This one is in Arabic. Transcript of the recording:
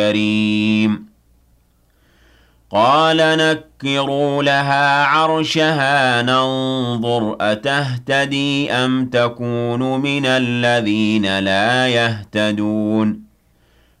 كريم قال نكروا لها عرشها ننظر أتهتدي أم تكون من الذين لا يهتدون